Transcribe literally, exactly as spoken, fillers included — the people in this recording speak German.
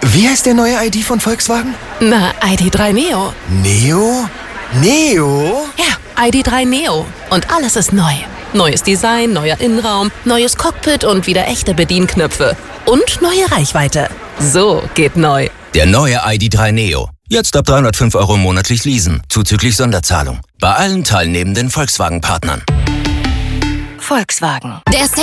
Wie heißt der neue I D von Volkswagen? Na, I D drei Neo. Neo? Neo? Ja, I D drei Neo. Und alles ist neu. Neues Design, neuer Innenraum, neues Cockpit und wieder echte Bedienknöpfe. Und neue Reichweite. So geht neu. Der neue I D drei Neo. Jetzt ab dreihundertfünf Euro monatlich leasen, zuzüglich Sonderzahlung. Bei allen teilnehmenden Volkswagen-Partnern. Volkswagen. Der